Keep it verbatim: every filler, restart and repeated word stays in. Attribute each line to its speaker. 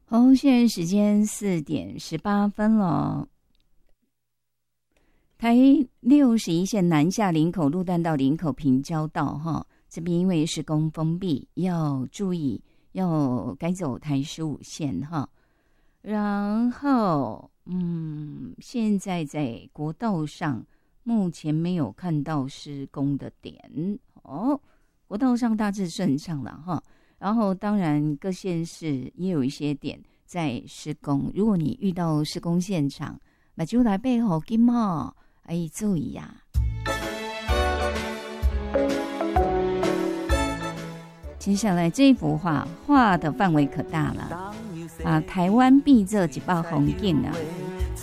Speaker 1: 好，现在时间四点十八分了。台六十一线南下林口路段到林口平交道哈，这边因为施工封闭，要注意，要改走台十五线哈。然后，嗯，现在在国道上目前没有看到施工的点哦，国道上大致顺畅了哈。然后，当然各县市也有一些点在施工，如果你遇到施工现场，那就来背后金哈。哎，注意呀、啊！接下来这幅画画的范围可大了，把台湾避这一道风景啊，